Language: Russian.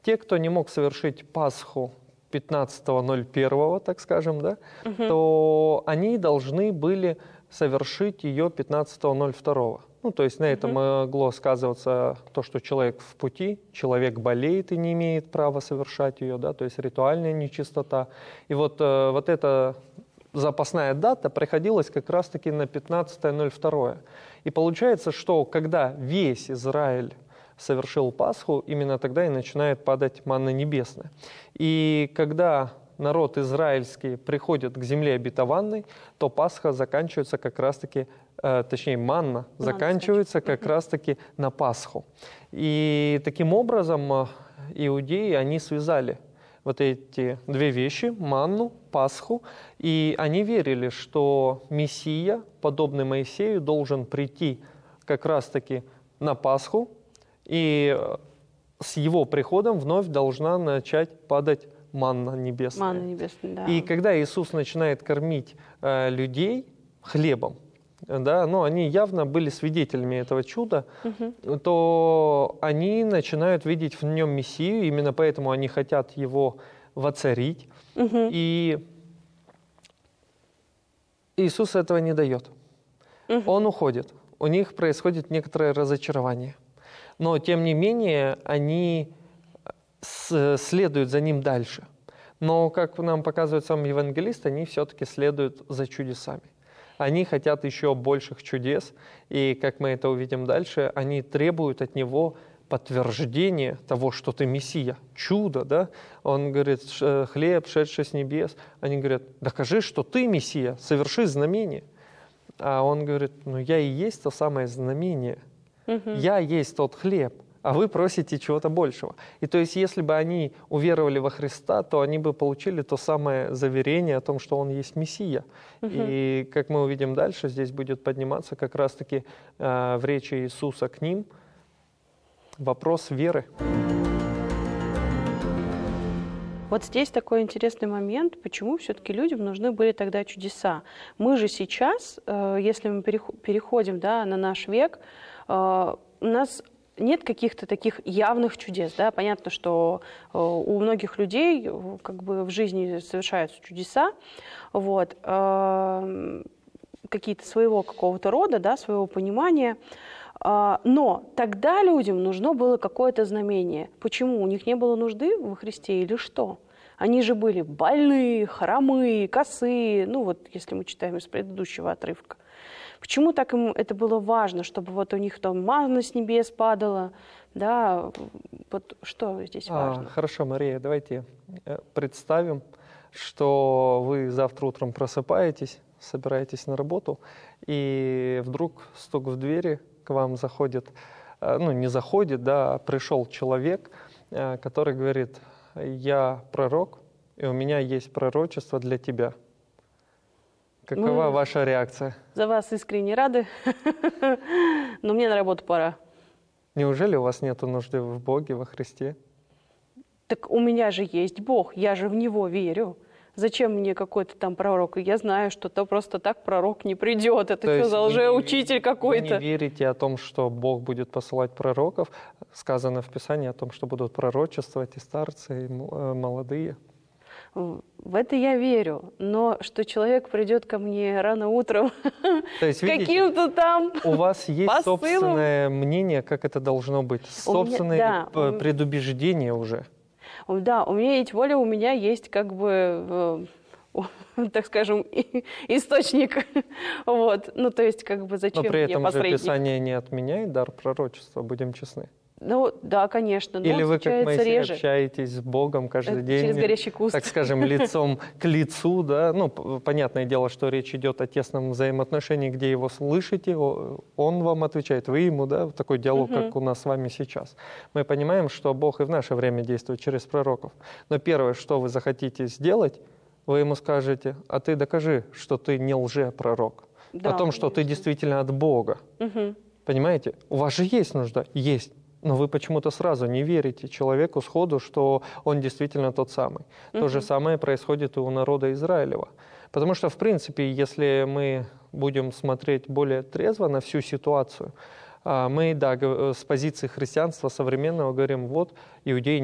те, кто не мог совершить Пасху 15.01, так скажем, да, то они должны были совершить ее 15.02. Ну, то есть на это могло сказываться то, что человек в пути, человек болеет и не имеет права совершать ее, да, то есть ритуальная нечистота. И вот эта запасная дата приходилась как раз-таки на 15.02. И получается, что когда весь Израиль совершил Пасху, именно тогда и начинает падать манна небесная. И когда народ израильский приходит к земле обетованной, то Пасха заканчивается как раз-таки, точнее манна заканчивается как раз-таки на Пасху. И таким образом иудеи, они связали вот эти две вещи, манну, Пасху, и они верили, что Мессия, подобный Моисею, должен прийти как раз-таки на Пасху, и с его приходом вновь должна начать падать манна небесная. Манна небесная, да. И когда Иисус начинает кормить людей хлебом, да, ну, они явно были свидетелями этого чуда, то они начинают видеть в нем Мессию, именно поэтому они хотят его воцарить. И Иисус этого не дает. Он уходит. У них происходит некоторое разочарование. Но, тем не менее, они следуют за ним дальше. Но, как нам показывает сам евангелист, они все-таки следуют за чудесами. Они хотят еще больших чудес, и, как мы это увидим дальше, они требуют от него подтверждения того, что ты Мессия, чудо, да? Он говорит, хлеб, шедший с небес. Они говорят, докажи, что ты Мессия, соверши знамение. А он говорит, ну я и есть то самое знамение. Я есть тот хлеб, а вы просите чего-то большего. И то есть, если бы они уверовали во Христа, то они бы получили то самое заверение о том, что Он есть Мессия. И, как мы увидим дальше, здесь будет подниматься как раз-таки в речи Иисуса к ним вопрос веры. Вот здесь такой интересный момент, почему все-таки людям нужны были тогда чудеса. Мы же сейчас, если мы переходим, да, на наш век, у нас нет каких-то таких явных чудес. Да? Понятно, что у многих людей как бы в жизни совершаются чудеса, вот, какие-то своего какого-то рода, да, своего понимания. Но тогда людям нужно было какое-то знамение. Почему? У них не было нужды во Христе или что? Они же были больные, хромые, косые. Ну вот, если мы читаем из предыдущего отрывка. Почему так им это было важно, чтобы вот у них там манна с небес падала? Да, вот что здесь важно? Хорошо, Мария, давайте представим, что вы завтра утром просыпаетесь, собираетесь на работу, и вдруг стук в двери, к вам заходит, ну не заходит, да, пришел человек, который говорит, я пророк, и у меня есть пророчество для тебя. Какова ваша реакция? За вас искренне рады, но мне на работу пора. Неужели у вас нет нужды в Боге, во Христе? Так у меня же есть Бог, я же в Него верю. Зачем мне какой-то там пророк? Я знаю, что то просто так пророк не придет. Это все за лжеучитель какой-то. Вы не верите о том, что Бог будет посылать пророков? Сказано в Писании о том, что будут пророчествовать и старцы, и молодые. В это я верю, но что человек придет ко мне рано утром с каким-то там у вас есть посылом. Собственное мнение, как это должно быть, собственное предубеждение уже. Да, у меня есть воля, у меня есть как бы, так скажем, источник. Вот. Ну, то есть, как бы, зачем мне посредник? Но при этом же Писание не отменяет дар пророчества, будем честны. Ну, да, конечно. Но или вы, как Моисей, реже. Общаетесь с Богом каждый день, через горящий куст. Так скажем, лицом к лицу, да? Ну, понятное дело, что речь идет о тесном взаимоотношении, где его слышите, он вам отвечает, вы ему, да? Такой диалог, как у нас с вами сейчас. Мы понимаем, что Бог и в наше время действует через пророков. Но первое, что вы захотите сделать, вы ему скажете, а ты докажи, что ты не лжепророк. Да, о том, что ты действительно от Бога. Понимаете? У вас же есть нужда? Есть. Но вы почему-то сразу не верите человеку сходу, что он действительно тот самый. То же самое происходит и у народа Израилева. Потому что, в принципе, если мы будем смотреть более трезво на всю ситуацию, мы, да, с позиции христианства современного говорим, вот, иудеи